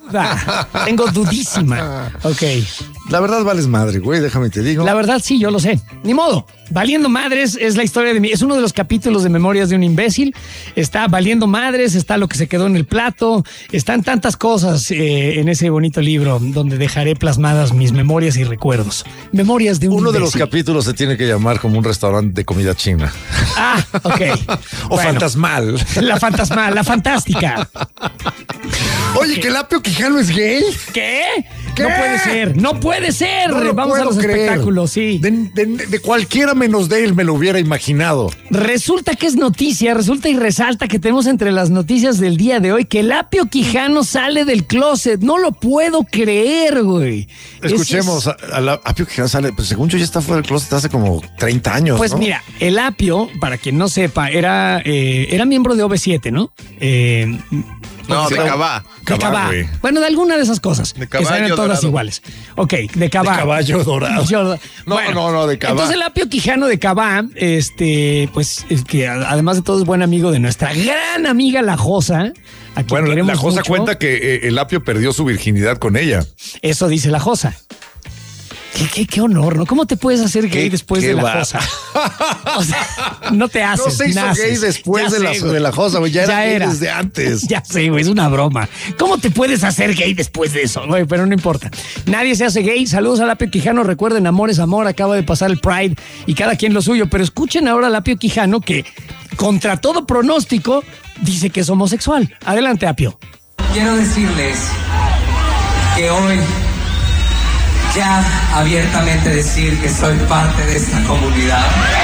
duda. Tengo dudísima. Ok. La verdad vales madre, güey, déjame te digo. La verdad sí, yo lo sé. Ni modo. Valiendo madres es la historia de mí. Es uno de los capítulos de Memorias de un imbécil. Está Valiendo madres, está lo que se quedó en el plato. Están tantas cosas en ese bonito libro donde dejaré plasmadas mis memorias y recuerdos. Memorias de un Uno imbécil. de los capítulos se tiene que llamar como un restaurante de comida china. Ah, ok. O fantasmal. La fantasmal, la fantástica. Oye, ¿que el Apio Quijano es gay? ¿Qué? ¿Qué? No puede ser, no puede ser. No lo Vamos a puedo los creer. espectáculos, sí. De cualquiera menos de él me lo hubiera imaginado. Resulta que es noticia, resulta y resalta que tenemos entre las noticias del día de hoy que el Apio Quijano sale del closet. No lo puedo creer, güey. Escuchemos, al Apio Quijano sale, pues según yo ya está fuera del closet hace como 30 años, Pues ¿no? mira, el Apio, para quien no sepa, era miembro de OV7, ¿no? No, de Cabá. De Cabá. güey. Bueno, de alguna de esas cosas. De que caballo salen todas dorado. iguales. Ok, de Cabá. De caballo dorado. No, de Cabá. Entonces el Apio Quijano de Cabá, pues es que además de todo es buen amigo de nuestra gran amiga La Josa. A quien Bueno, queremos la Josa mucho. cuenta que el Apio perdió su virginidad con ella. Eso dice La Josa. Qué honor, ¿no? ¿Cómo te puedes hacer gay después de La va. Josa? O sea, no te haces. No se hizo naces. gay después Ya de sé, güey. la Josa, güey. Ya era gay desde antes. Ya sé, güey, es una broma. ¿Cómo te puedes hacer gay después de eso? Güey, pero no importa. Nadie se hace gay. Saludos al Apio Quijano. Recuerden, amor es amor. Acaba de pasar el Pride y cada quien lo suyo. Pero escuchen ahora al Apio Quijano que, contra todo pronóstico, dice que es homosexual. Adelante, Apio. Quiero decirles que hoy ya abiertamente decir que soy parte de esta comunidad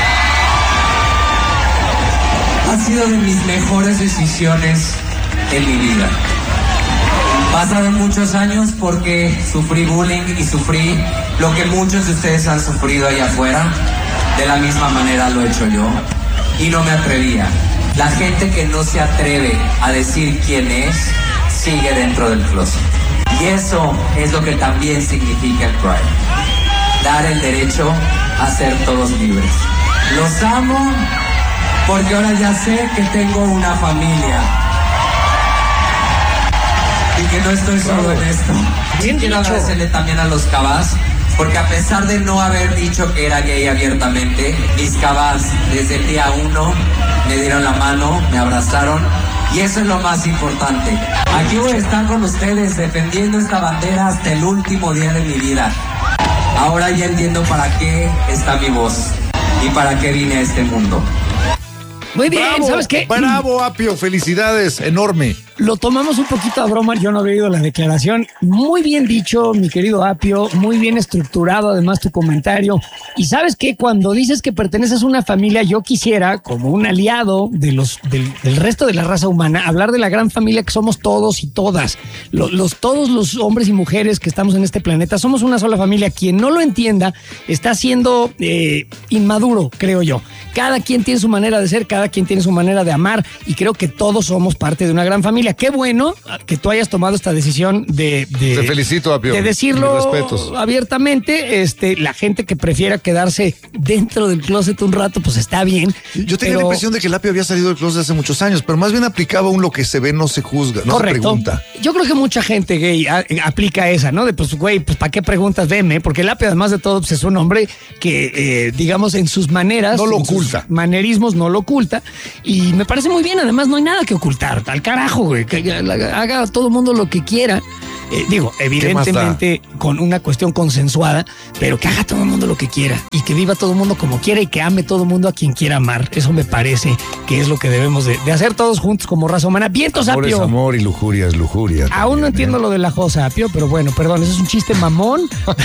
ha sido de mis mejores decisiones en mi vida. Pasaron muchos años porque sufrí bullying y sufrí lo que muchos de ustedes han sufrido allá afuera. De la misma manera lo he hecho yo y no me atrevía. La gente que no se atreve a decir quién es sigue dentro del closet. Y eso es lo que también significa el Pride. Dar el derecho a ser todos libres. Los amo porque ahora ya sé que tengo una familia. Y que no estoy solo en esto. Bien Quiero dicho. agradecerle también a los Cabás, porque a pesar de no haber dicho que era gay abiertamente, mis Cabás desde el día 1 me dieron la mano, me abrazaron. Y eso es lo más importante. Aquí voy a estar con ustedes defendiendo esta bandera hasta el último día de mi vida. Ahora ya entiendo para qué está mi voz y para qué vine a este mundo. Muy bien, Bravo, ¿sabes qué? Bravo, Apio, felicidades, enorme. Lo tomamos un poquito a broma, yo no había oído la declaración. Muy bien dicho, mi querido Apio, muy bien estructurado además tu comentario. Y sabes que cuando dices que perteneces a una familia, yo quisiera, como un aliado del resto de la raza humana, hablar de la gran familia que somos todos y todas. Todos los hombres y mujeres que estamos en este planeta, somos una sola familia. Quien no lo entienda está siendo inmaduro, creo yo. Cada quien tiene su manera de ser, cada quien tiene su manera de amar y creo que todos somos parte de una gran familia. Qué bueno que tú hayas tomado esta decisión de Te felicito, Apio. de decirlo Mis respetos. abiertamente. La gente que prefiera quedarse dentro del closet un rato, pues está bien. Yo tenía la pero- impresión de que el Apio había salido del closet hace muchos años, pero más bien aplicaba un lo que se ve no se juzga, no Correcto. se pregunta. Yo creo que mucha gente gay aplica esa, ¿no? De pues, güey, pues ¿para qué preguntas? Veme, porque el Apio, además de todo, pues, es un hombre que, digamos, en sus maneras, No lo en sus oculta. manerismos no lo oculta. Y me parece muy bien, además, no hay nada que ocultar. Al carajo, güey, que haga todo el mundo lo que quiera. Digo, evidentemente con una cuestión consensuada, pero que haga todo el mundo lo que quiera y que viva todo el mundo como quiera y que ame todo el mundo a quien quiera amar. Eso me parece que es lo que debemos de hacer todos juntos como raza humana. Vientos, Amor es Apio. amor y lujuria es lujuria. Aún no entiendo lo de la Josa, Apio, pero bueno, perdón, eso es un chiste mamón,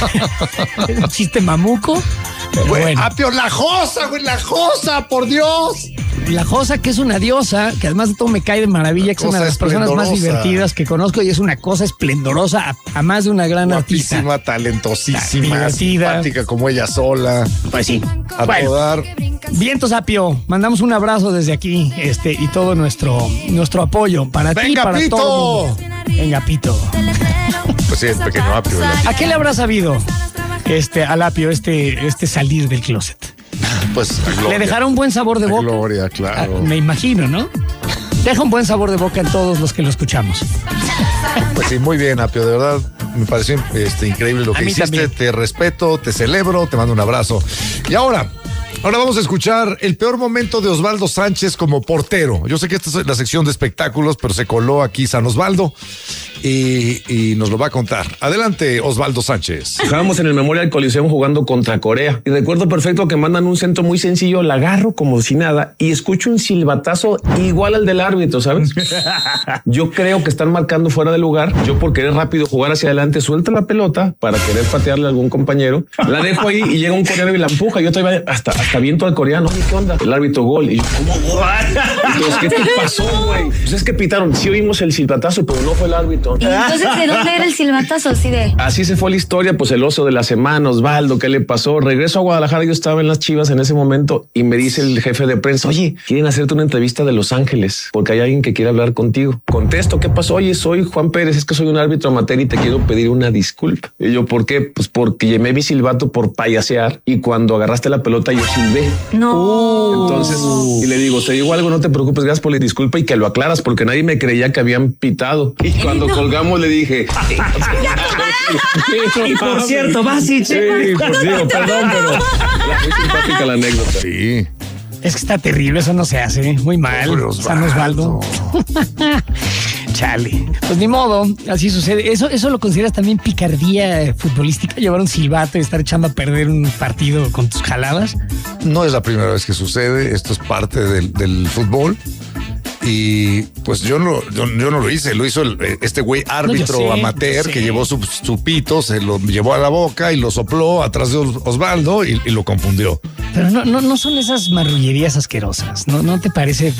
es un chiste mamuco, pero Güey, bueno. Apio, la Josa, güey, la Josa, por Dios. La Josa, que es una diosa, que además de todo me cae de maravilla, que es una de las Cosa personas más esplendorosa. divertidas que conozco y es una cosa esplendorosa a más de una gran artista. Guapísima, talentosísima, Divertida. simpática como ella sola. Pues sí. A Bueno, todo dar. vientos, Apio, mandamos un abrazo desde aquí, y todo nuestro apoyo para ti y ¡Venga, para Pito! todo el mundo. Venga, Pito. Pues sí, el pequeño Apio. ¿A qué le habrá sabido al Apio este salir del closet? Pues a gloria. Le dejará un buen sabor de A boca. gloria, claro. Me imagino, ¿no? deja un buen sabor de boca en todos los que lo escuchamos. Pues sí, muy bien, Apio, de verdad me pareció increíble lo que hiciste. También. Te respeto, te celebro, te mando un abrazo. Y ahora vamos a escuchar el peor momento de Osvaldo Sánchez como portero. Yo sé que esta es la sección de espectáculos, pero se coló aquí San Osvaldo y nos lo va a contar. Adelante, Osvaldo Sánchez. Estábamos en el Memorial Coliseum jugando contra Corea y recuerdo perfecto que mandan un centro muy sencillo, la agarro como si nada y escucho un silbatazo igual al del árbitro, ¿sabes? Yo creo que están marcando fuera de lugar. Yo por querer rápido jugar hacia adelante suelto la pelota para querer patearle a algún compañero. La dejo ahí y llega un coreano y la empuja. Yo todavía hasta viento al coreano. Oye, ¿qué onda? El árbitro gol. Y yo, ¿cómo? Entonces, ¿qué te pasó, güey? Pues es que pitaron. Sí oímos el silbatazo, pero no fue el árbitro. Entonces, ¿de dónde era el silbatazo? Así se fue la historia, pues el oso de la semana, Osvaldo, ¿qué le pasó? Regreso a Guadalajara, yo estaba en las Chivas en ese momento y me dice el jefe de prensa, oye, quieren hacerte una entrevista de Los Ángeles porque hay alguien que quiere hablar contigo. Contesto, ¿qué pasó? Oye, soy Juan Pérez, es que soy un árbitro amateur y te quiero pedir una disculpa. Y yo, ¿por qué? Pues porque llamé mi silbato por payasear y cuando agarraste la pelota yo silbé. No. Entonces, y le digo, te digo algo, no te preocupes, gracias por la disculpa y que lo aclaras porque nadie me creía que habían pitado. Y cuando colgamos le dije... Y por cierto, Basic. Sí, pues digo, perdón, pero muy simpática la anécdota. Sí. Es que está terrible, eso no se hace. Muy mal. San Osvaldo. Chale. Pues ni modo, así sucede. ¿Eso lo consideras también picardía futbolística? ¿Llevar un silbato y estar echando a perder un partido con tus jaladas? No es la primera vez que sucede. Esto es parte del fútbol. Y pues yo no lo hice, lo hizo este güey árbitro amateur que llevó su pito, se lo llevó a la boca y lo sopló atrás de Osvaldo y lo confundió. Pero no son esas marrullerías asquerosas, ¿no te parece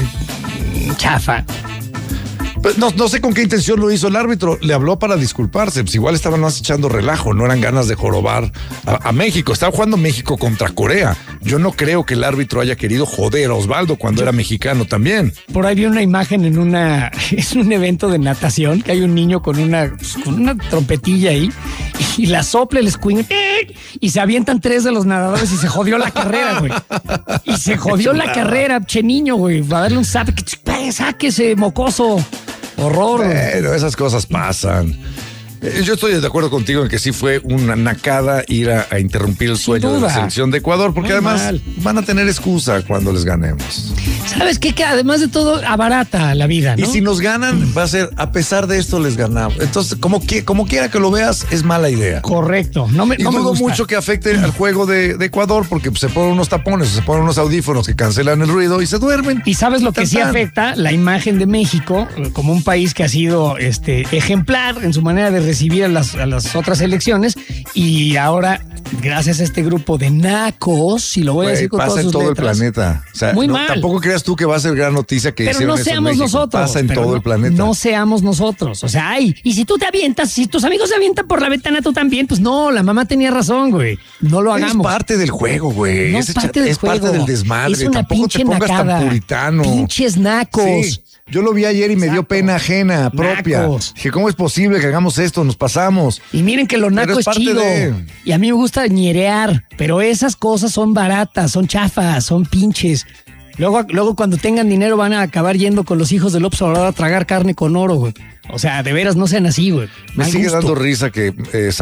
chafa? Pues no sé con qué intención lo hizo el árbitro, le habló para disculparse, pues igual estaban más echando relajo, no eran ganas de jorobar a México, estaba jugando México contra Corea. Yo no creo que el árbitro haya querido joder a Osvaldo cuando era mexicano también. Por ahí vi una imagen es un evento de natación, que hay un niño con una trompetilla ahí y la sopla el swing y se avientan 3 de los nadadores y se jodió la carrera, güey. Y se jodió la carrera, che niño, güey, va a darle un sáquese, mocoso. Horror. Pero esas cosas pasan. Yo estoy de acuerdo contigo en que sí fue una nacada ir a interrumpir el sueño de la selección de Ecuador, porque además van a tener excusa cuando les ganemos. ¿Sabes qué? Que además de todo abarata la vida, ¿no? Y si nos ganan, va a ser, a pesar de esto les ganamos. Entonces, como quiera que lo veas, es mala idea. Correcto. No me dudo gusta mucho que afecte al juego de Ecuador, porque se ponen unos tapones, se ponen unos audífonos que cancelan el ruido y se duermen. Y sabes lo que sí afecta, la imagen de México como un país que ha sido ejemplar en su manera de recibir a las otras elecciones, y ahora gracias a este grupo de nacos, si lo voy a decir con todas sus letras. Pasa en todo el planeta. O sea, muy mal. Tampoco creas tú que va a ser gran noticia que hicieron eso en México. Nosotros. Pasa en todo el planeta. No seamos nosotros. O sea, y si tú te avientas, si tus amigos se avientan por la ventana, tú también, pues no, la mamá tenía razón, güey. No lo hagamos. Es parte del juego, güey. No es parte del juego. Parte del desmadre. Es una tampoco te pongas nacada. Tan puritano. Pinches nacos. Sí. Yo lo vi ayer y me dio pena ajena, propia. Nacos. Dije, ¿cómo es posible que hagamos esto? Nos pasamos. Y miren que lo naco es chido. Y a mí me gusta ñerear, pero esas cosas son baratas, son chafas, son pinches. Luego cuando tengan dinero van a acabar yendo con los hijos del López Obrador a tragar carne con oro, güey. O sea, de veras, no sean así, güey. Me sigue dando risa que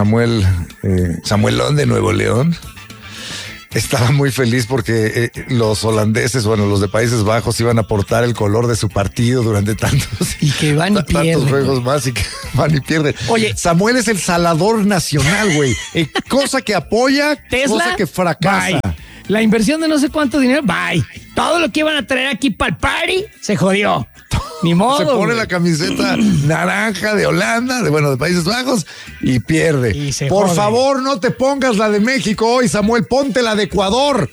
Samuelón de Nuevo León estaba muy feliz porque los holandeses, los de Países Bajos iban a aportar el color de su partido durante tantos juegos más y que van y pierden. Oye, Samuel es el salador nacional, güey. Cosa que apoya, Tesla, cosa que fracasa. Bye. La inversión de no sé cuánto dinero, bye. Todo lo que iban a traer aquí para el party se jodió. Ni modo. Se pone la camiseta naranja de Holanda, de Países Bajos y pierde. Por favor, no te pongas la de México hoy, Samuel, ponte la de Ecuador.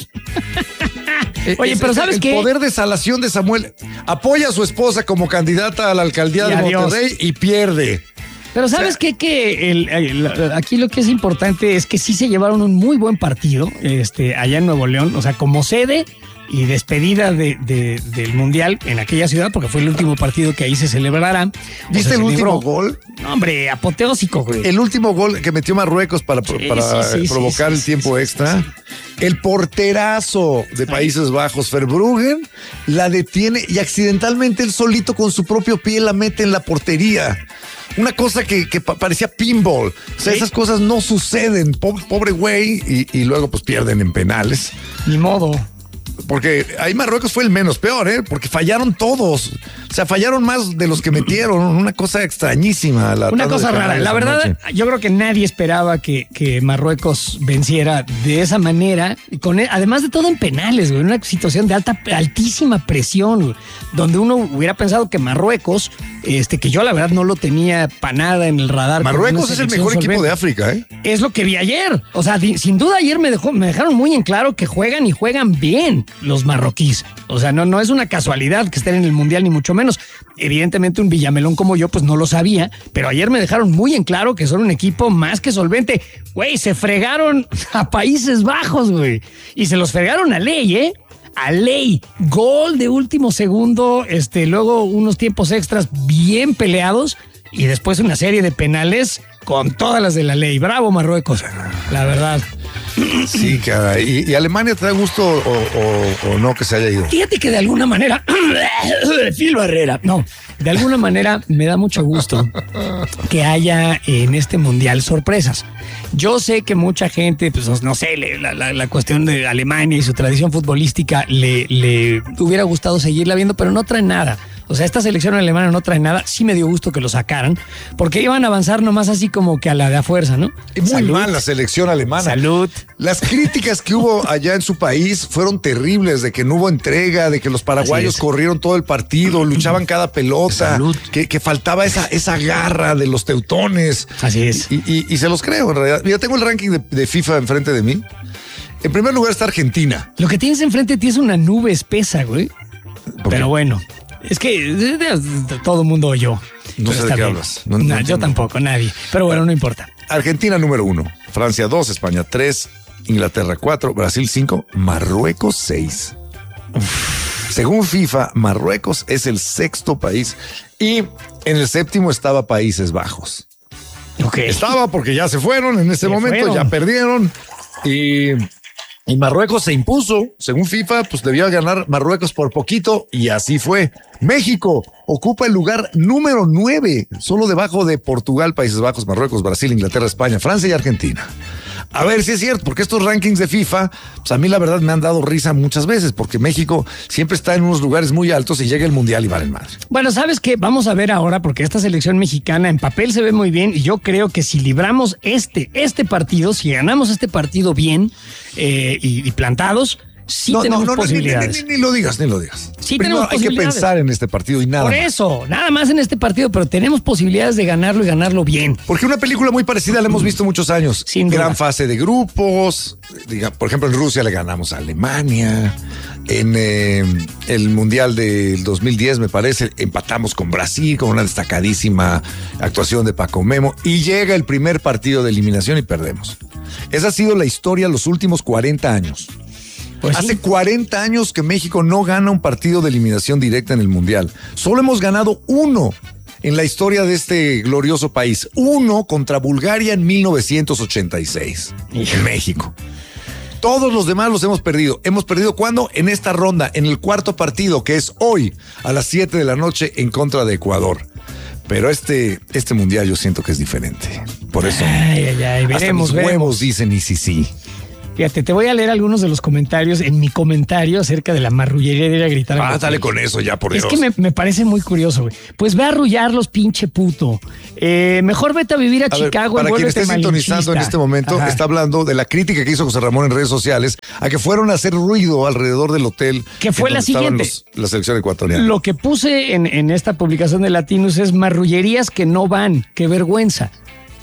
Oye, pero ¿sabes qué? El poder de salación de Samuel apoya a su esposa como candidata a la alcaldía de Monterrey y pierde. Pero ¿sabes qué? Que aquí lo que es importante es que sí se llevaron un muy buen partido allá en Nuevo León. O sea, como sede, y despedida del Mundial en aquella ciudad, porque fue el último partido que ahí se celebrará. ¿Viste el último gol? No, hombre, apoteósico, güey. El último gol que metió Marruecos para provocar el tiempo extra. El porterazo de Países Bajos, Verbruggen, la detiene y accidentalmente él solito con su propio pie la mete en la portería. Una cosa que parecía pinball. O sea, esas cosas no suceden. Pobre güey. Y luego pues pierden en penales. Ni modo. Porque ahí Marruecos fue el menos peor, porque fallaron todos. O sea, fallaron más de los que metieron. Una cosa extrañísima. Una cosa rara. La verdad, yo creo que nadie esperaba que Marruecos venciera de esa manera. Y además de todo en penales, güey. Una situación de altísima presión, güey, donde uno hubiera pensado que Marruecos, que yo la verdad no lo tenía para nada en el radar. Marruecos es el mejor equipo de África, Es lo que vi ayer. O sea, sin duda ayer me dejaron muy en claro que juegan y juegan bien los marroquíes. O sea, no es una casualidad que estén en el Mundial, ni mucho menos. Evidentemente un villamelón como yo pues no lo sabía, pero ayer me dejaron muy en claro que son un equipo más que solvente. Güey, se fregaron a Países Bajos, güey. Y se los fregaron a ley, a ley. Gol de último segundo, luego unos tiempos extras bien peleados y después una serie de penales con todas las de la ley. Bravo, Marruecos, la verdad. Sí, caray. ¿Y Alemania te da gusto o no que se haya ido? Fíjate que de alguna manera, Phil Barrera, no, de alguna manera me da mucho gusto que haya en este Mundial sorpresas. Yo sé que mucha gente, pues no sé, la cuestión de Alemania y su tradición futbolística le hubiera gustado seguirla viendo, pero no trae nada. O sea, esta selección alemana no trae nada. Sí me dio gusto que lo sacaran, porque iban a avanzar nomás así como que a la de a fuerza, ¿no? Muy mal la selección alemana. Salud. Las críticas que hubo allá en su país fueron terribles, de que no hubo entrega, de que los paraguayos corrieron todo el partido, luchaban cada pelota, que faltaba esa garra de los teutones. Así es. Y se los creo, en realidad. Mira, tengo el ranking de FIFA enfrente de mí. En primer lugar está Argentina. Lo que tienes enfrente de ti es una nube espesa, güey. Pero bueno. Es que todo el mundo oyó. No sé de qué hablas. No, yo tampoco, nadie. Pero bueno, no importa. Argentina número 1, Francia 2, España 3, Inglaterra 4, Brasil 5, Marruecos 6. Según FIFA, Marruecos es el 6º país y en el 7º estaba Países Bajos. Okay. Estaba porque ya se fueron en ese momento, ya perdieron y Marruecos se impuso. Según FIFA, pues debía ganar Marruecos por poquito y así fue. México ocupa el lugar número 9, solo debajo de Portugal, Países Bajos, Marruecos, Brasil, Inglaterra, España, Francia y Argentina. A ver si es cierto, porque estos rankings de FIFA, pues a mí la verdad me han dado risa muchas veces, porque México siempre está en unos lugares muy altos y llega el Mundial y valen madre. Bueno, ¿sabes qué? Vamos a ver ahora, porque esta selección mexicana en papel se ve muy bien y yo creo que si libramos este partido, si ganamos este partido bien y plantados, sí tenemos posibilidades. Ni lo digas. Sí, primero hay que pensar en este partido y nada Por más. eso, nada más en este partido, pero tenemos posibilidades de ganarlo y ganarlo bien. Porque una película muy parecida la hemos visto muchos años. Sin duda. Gran fase de grupos. Por ejemplo, en Rusia le ganamos a Alemania. En el Mundial del 2010, me parece, empatamos con Brasil con una destacadísima actuación de Paco Memo. Y llega el primer partido de eliminación y perdemos. Esa ha sido la historia los últimos 40 años. Pues hace 40 años que México no gana un partido de eliminación directa en el Mundial. Solo hemos ganado uno en la historia de este glorioso país. Uno contra Bulgaria en 1986. En México. Todos los demás los hemos perdido. ¿Hemos perdido cuándo? En esta ronda, en el cuarto partido, que es hoy a las 7 de la noche en contra de Ecuador. Pero este Mundial yo siento que es diferente. Por eso hasta mis huevos dicen y sí. Fíjate, te voy a leer algunos de los comentarios en mi comentario acerca de la marrullería de ir a gritar. Dale con eso ya, por Dios. Es que me parece muy curioso, güey. Pues ve a arrullarlos, pinche puto. Mejor vete a vivir a Chicago. Para quien esté sintonizando en este momento, está hablando de la crítica que hizo José Ramón en redes sociales a que fueron a hacer ruido alrededor del hotel. Que fue la siguiente. La selección ecuatoriana. Lo que puse en esta publicación de Latinus es marrullerías que no van. Qué vergüenza.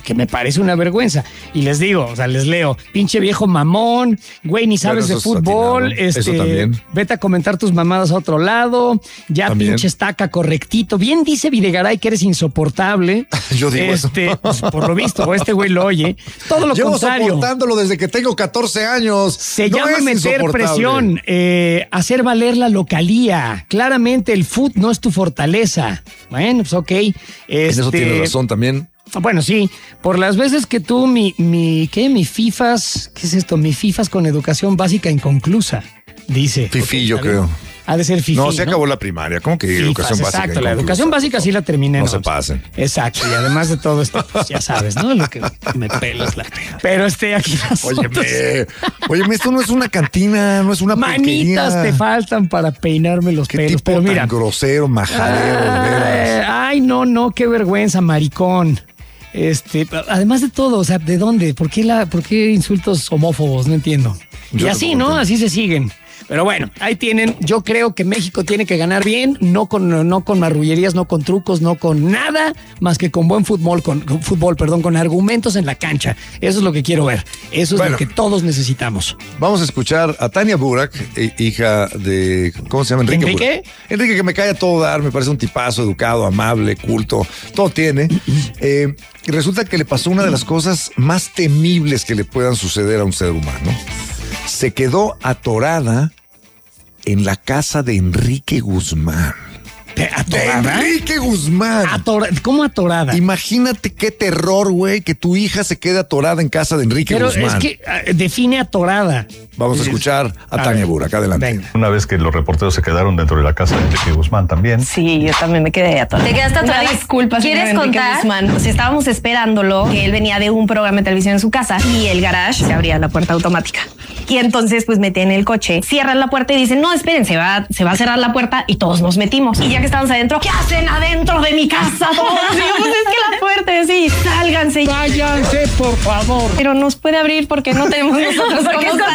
que me parece una vergüenza. Y les digo, o sea, les leo, pinche viejo mamón, güey, ni sabes de fútbol, vete a comentar tus mamadas a otro lado, ya también. Pinche estaca correctito. Bien dice Videgaray que eres insoportable. Yo digo eso. Pues, por lo visto, este güey lo oye. Todo lo contrario. Llevo soportándolo desde que tengo 14 años. Se llama meter presión, hacer valer la localía. Claramente el fútbol no es tu fortaleza. Bueno, pues ok. En eso tiene razón también. Bueno, sí, por las veces que tú, mi FIFAs, ¿qué es esto? Mi FIFAs con educación básica inconclusa, dice. Fifi, yo creo. Ha de ser FIFI. No, se acabó la primaria. ¿Cómo que FIFAs, educación básica? Exacto, la educación básica sí la terminé. No se pasen. Exacto, y además de todo esto, pues ya sabes, ¿no? Lo que me pelas la pena. Pero aquí Óyeme, esto no es una cantina, no es una manitas te faltan para peinarme los pelos. Tipo pero mira, tan grosero, majadero, veras. Ay, no, qué vergüenza, maricón. Además de todo, o sea, ¿de dónde? ¿Por qué insultos homófobos? No entiendo. Y así, ¿no? Así se siguen. Pero bueno, ahí tienen. Yo creo que México tiene que ganar bien, no con marrullerías, no con trucos, no con nada, más que con buen fútbol, con argumentos en la cancha. Eso es lo que quiero ver. Eso es lo que todos necesitamos. Vamos a escuchar a Tania Burak, hija de, ¿cómo se llama? ¿Enrique? Enrique, que me cae a todo dar, me parece un tipazo, educado, amable, culto, todo tiene. Y resulta que le pasó una de las cosas más temibles que le puedan suceder a un ser humano. Se quedó atorada en la casa de Enrique Guzmán. ¿Atorada? De Enrique Guzmán. ¿Cómo atorada? Imagínate qué terror, güey, que tu hija se quede atorada en casa de Enrique Guzmán. Pero es que define atorada. Vamos a escuchar a Tania Burak, adelante. Venga. Una vez que los reporteros se quedaron dentro de la casa de Enrique Guzmán también. Sí, yo también me quedé atorada. ¿Te quedaste atorada? Disculpa, ¿Quieres contar? Guzmán. O sea, estábamos esperándolo, que él venía de un programa de televisión en su casa y el garage se abría la puerta automática. Y entonces, pues metí en el coche, cierran la puerta y dicen, no, esperen, se va a cerrar la puerta y todos nos metimos. Y ya que estábamos adentro, ¿qué hacen adentro de mi casa todos? Y yo, pues es que la puerta es así, sálganse. Váyanse, por favor. Pero nos puede abrir porque no tenemos nosotros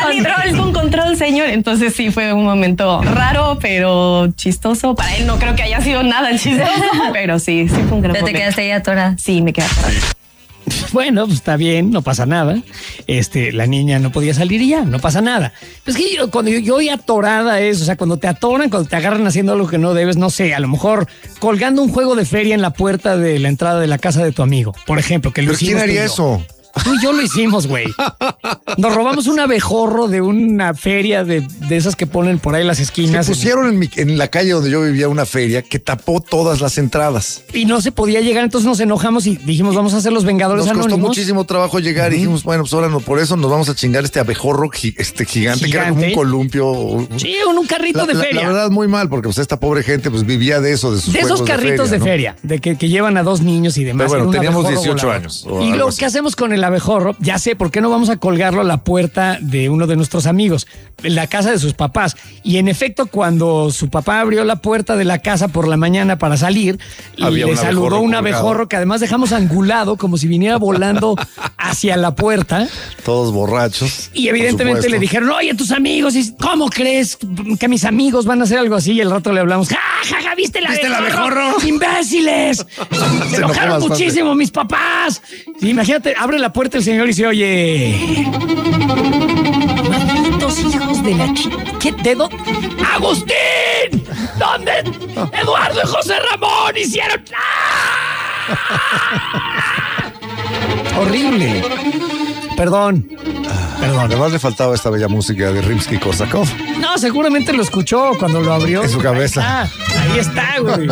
con control, señor. Entonces sí, fue un momento raro, pero chistoso. Para él no creo que haya sido nada chistoso, pero sí fue un gran momento. ¿Te quedaste ahí atorada? Sí, me quedé atorada. Bueno, pues está bien, no pasa nada. La niña no podía salir y ya, no pasa nada. Es que cuando yo oí atorada es, o sea, cuando te atoran, cuando te agarran haciendo algo que no debes, no sé, a lo mejor colgando un juego de feria en la puerta de la entrada de la casa de tu amigo, por ejemplo, que lo hicimos. ¿Pero quién haría eso? Tú y yo lo hicimos, güey. Nos robamos un abejorro de una feria de esas que ponen por ahí las esquinas. Se pusieron en la calle donde yo vivía una feria que tapó todas las entradas. Y no se podía llegar, entonces nos enojamos y dijimos, vamos a hacer los Vengadores Anónimos. Nos costó muchísimo trabajo llegar y dijimos, bueno, pues ahora no, por eso nos vamos a chingar este abejorro gigante, que era como un columpio. Sí, un carrito de feria. La verdad, muy mal, porque pues esta pobre gente pues vivía de eso, de sus juegos esos carritos de feria, de que llevan a dos niños y demás. Pero bueno, teníamos 18 años. Y lo que hacemos con el abejorro, ya sé, ¿por qué no vamos a colgarlo a la puerta de uno de nuestros amigos, en la casa de sus papás? Y en efecto, cuando su papá abrió la puerta de la casa por la mañana para salir, le saludó un abejorro que además dejamos angulado, como si viniera volando hacia la puerta. Todos borrachos. Y evidentemente le dijeron, oye, tus amigos, ¿cómo crees que mis amigos van a hacer algo así? Y el rato le hablamos, ¡ja, viste el abejorro! ¡Imbéciles! Se enojaron muchísimo mis papás. Y imagínate, abre la puerta el señor y dice, oye, malditos hijos de la ¿qué dedo? ¡Agustín! ¿Dónde Eduardo y José Ramón hicieron? Horrible. Perdón. Además le faltaba esta bella música de Rimsky-Korsakov. No, seguramente lo escuchó cuando lo abrió. En su cabeza. Ahí está, güey.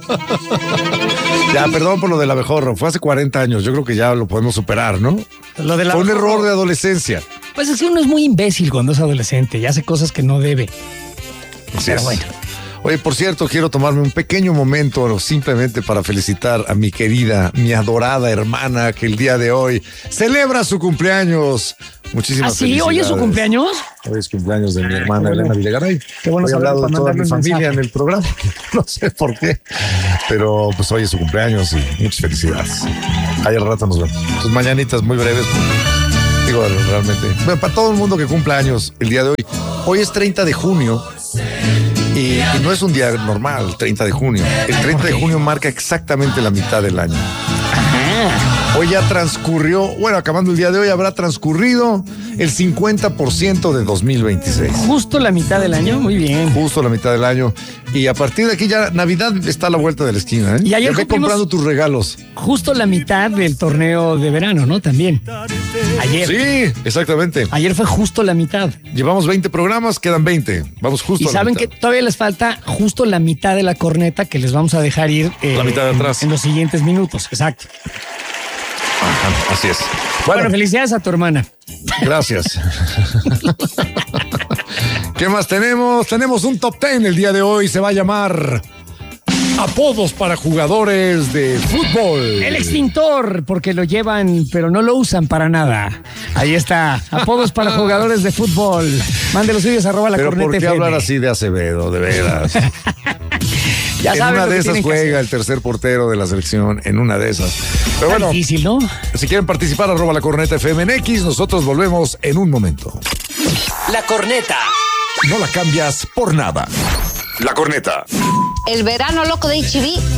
Ya, perdón por lo del abejorro. Fue hace 40 años. Yo creo que ya lo podemos superar, ¿no? Lo del Fue un error de adolescencia. Pues es que uno es muy imbécil cuando es adolescente y hace cosas que no debe. Pero bueno. Oye, por cierto, quiero tomarme un pequeño momento simplemente para felicitar a mi querida, mi adorada hermana que el día de hoy celebra su cumpleaños. Muchísimas felicidades. ¿Hoy es su cumpleaños? Hoy es cumpleaños de mi hermana Elena Videgaray. Qué bueno. He hablado de toda mi familia en el programa. No sé por qué, pero pues hoy es su cumpleaños y muchas felicidades. Ahí al rato nos vemos. Sus mañanitas muy breves. Digo, realmente. Bueno, para todo el mundo que cumple años el día de hoy. Hoy es 30 de junio. Y no es un día normal, el 30 de junio. El 30 de junio marca exactamente la mitad del año. Hoy ya transcurrió, bueno, acabando el día de hoy, habrá transcurrido el 50% de 2026. Justo la mitad del año, muy bien. Justo la mitad del año. Y a partir de aquí ya Navidad está a la vuelta de la esquina, ¿eh? Y ayer ve comprando tus regalos. Justo la mitad del torneo de verano, ¿no? También. Ayer. Sí, exactamente. Ayer fue justo la mitad. Llevamos 20 programas, quedan 20. Vamos justo y a la saben mitad. que todavía les falta justo la mitad de la corneta que les vamos a dejar ir la mitad de atrás. En los siguientes minutos. Exacto. Ajá, así es. Bueno, felicidades a tu hermana. Gracias. ¿Qué más tenemos? Tenemos un top 10 el día de hoy. Se va a llamar apodos para jugadores de fútbol. El extintor, porque lo llevan, pero no lo usan para nada. Ahí está. Apodos para jugadores de fútbol. Mande los suyos @la corneta. Pero ¿por qué FM? hablar así de Acevedo? De veras. Ya en saben una lo de que esas tienen que juega hacer. el tercer portero de la selección, en una de esas. Pero Está bueno, difícil, ¿no? Si quieren participar, @la corneta FM en X. Nosotros volvemos en un momento. La corneta. No la cambias por nada. La corneta. El verano loco de HB